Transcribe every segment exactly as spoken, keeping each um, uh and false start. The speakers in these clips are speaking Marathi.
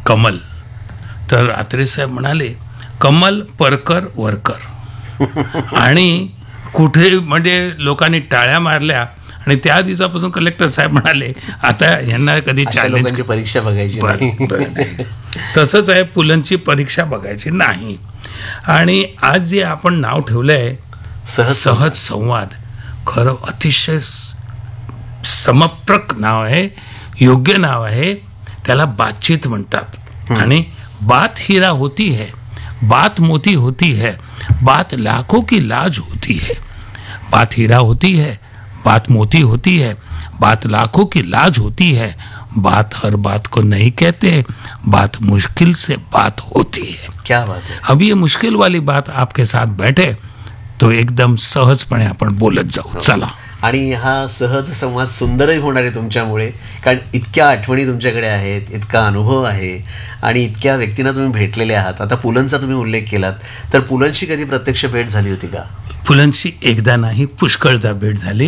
कमल. तर अत्रे साहेब म्हणाले कमल परकर वरकर. आणि कुठे म्हणजे लोकांनी टाळ्या मारल्या आणि त्या दिवसापासून कलेक्टर साहेब म्हणाले आता यांना कधी चॅलेंज परीक्षा बघायची नाही. तसंच आहे, पुलंची परीक्षा बघायची नाही. आणि आज जे आपण नाव ठेवलं आहे सहज सहज संवाद, खरं अतिशय समप्रक नाव आहे, योग्य नाव आहे. त्याला बातचीत म्हणतात. आणि बात हीरा होती है, बात मोती होती है, बात लाखों की लाज होती है. बात हीरा होती है, बात मोती होती है, बात लाखों की लाज होती है. बात हर बात को नहीं कहते, बात मुश्किल से बात होती है. क्या बात है. अब ये मुश्किल वाली बात आपके साथ बैठे तो एकदम सहजपणे आपण बोलत जाऊ. चला. आणि हा सहज संवाद सुंदरही होणार आहे तुमच्यामुळे, कारण इतक्या आठवणी तुमच्याकडे आहेत, इतका अनुभव आहे आणि इतक्या व्यक्तींना तुम्ही भेटलेले आहात. आता पुलंचा तुम्ही उल्लेख केलात, तर पुलंची कधी प्रत्यक्ष भेट झाली होती का? पुलंची एकदा नाही, पुष्कळदा भेट झाली.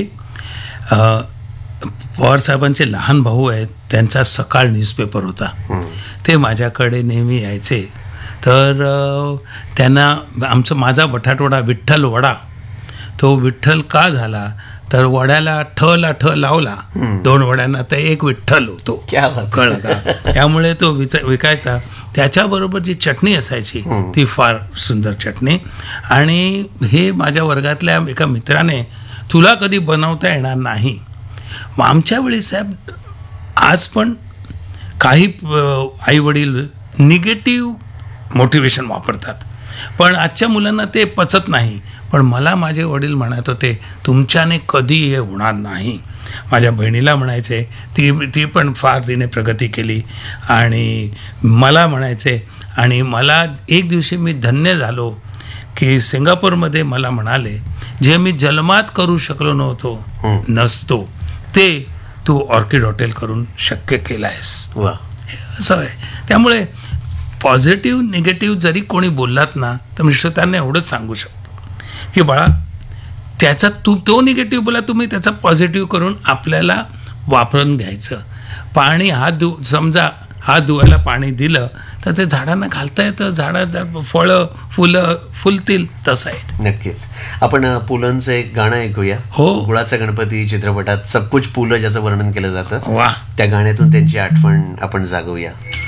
पवारसाहेबांचे लहान भाऊ आहेत, त्यांचा सकाळ न्यूजपेपर होता. ते माझ्याकडे नेहमी यायचे. तर त्यांना आमचा माझा बटाटवडा विठ्ठल वडा, तो विठ्ठल का झाला तर वड्याला ठ ला ठ लावला, दोन वड्यांना तर एक विठ्ठल होतो. कळलं का? त्यामुळे तो विच विकायचा. त्याच्याबरोबर जी चटणी असायची ती फार सुंदर चटणी. आणि हे माझ्या वर्गातल्या एका मित्राने तुला कधी बनवता येणार नाही. मग आमच्या वेळी साहेब आज पण काही आई वडील निगेटिव्ह मोटिवेशन वापरतात, पण आजच्या मुलांना ते पचत नाही. पण मला माझे वडील म्हणत होते तुमच्याने कधी हे होणार नाही. माझ्या बहिणीला म्हणायचे, ती ती पण फार तिने प्रगती केली. आणि मला म्हणायचे. आणि मला एक दिवशी मी धन्य झालो की सिंगापूरमध्ये मला म्हणाले जे मी जन्मात करू शकलो नव्हतो नसतो ते तू ऑर्किड हॉटेल करून शक्य केलं आहेस. वा. असं आहे. त्यामुळे पॉझिटिव्ह निगेटिव्ह जरी कोणी बोललात ना तर मी त्यांना एवढंच सांगू शकतो की बाळा त्याचा तू तो निगेटिव्ह बोला, तुम्ही त्याचा पॉझिटिव्ह करून आपल्याला वापरून घ्यायचं. पाणी हात धु समजा हात धुवायला पाणी दिलं तर ते झाडांना घालता येतं, झाडं फळं फुलं फुलतील. तसं आहे. नक्कीच. आपण पुलंचं एक गाणं ऐकूया. हो. गुळाचा गणपती चित्रपटात सब कुछ पुलं ज्याचं वर्णन केलं जातं, वा, त्या गाण्यातून त्यांची आठवण आपण जागवूया.